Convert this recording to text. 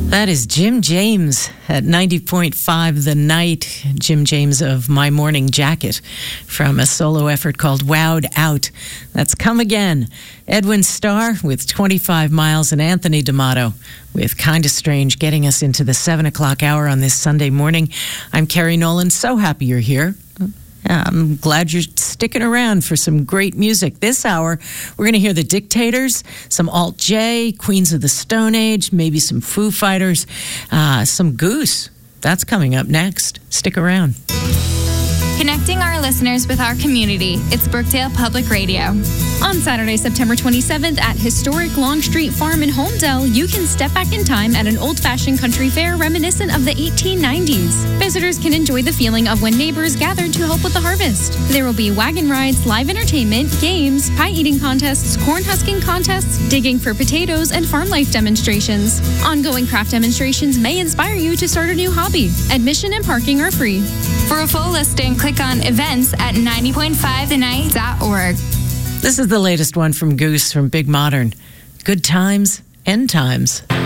That is Jim James at 90.5 The Night. Jim James of My Morning Jacket from a solo effort called Wowed Out. That's Come Again. Edwin Starr with 25 Miles and Anthony D'Amato with Kinda Strange getting us into the 7 o'clock hour on this Sunday morning. I'm Carrie Nolan. So happy you're here. I'm glad you're sticking around for some great music. This hour, we're going to hear The Dictators, some Alt-J, Queens of the Stone Age, maybe some Foo Fighters, some Goose. That's coming up next. Stick around. Connecting our listeners with our community. It's Brookdale Public Radio. On Saturday, September 27th at historic Long Street Farm in Holmdel, you can step back in time at an old-fashioned country fair reminiscent of the 1890s. Visitors can enjoy the feeling of when neighbors gathered to help with the harvest. There will be wagon rides, live entertainment, games, pie-eating contests, corn husking contests, digging for potatoes, and farm life demonstrations. Ongoing craft demonstrations may inspire you to start a new hobby. Admission and parking are free. For a full listing, click on events at 90.5thenight.org. This is the latest one from Goose from Big Modern. Good times, end times.